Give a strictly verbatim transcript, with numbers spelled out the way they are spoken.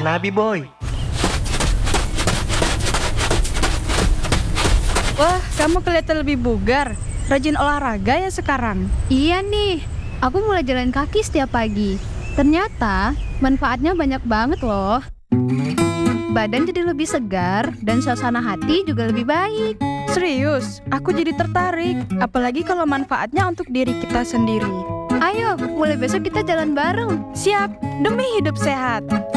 Nabi, Boy. Wah, kamu kelihatan lebih bugar. Rajin olahraga ya sekarang. Iya nih, aku mulai jalan kaki setiap pagi. Ternyata manfaatnya banyak banget loh. Badan jadi lebih segar dan suasana hati juga lebih baik. Serius, aku jadi tertarik. Apalagi kalau manfaatnya untuk diri kita sendiri. Ayo, mulai besok kita jalan bareng. Siap, demi hidup sehat.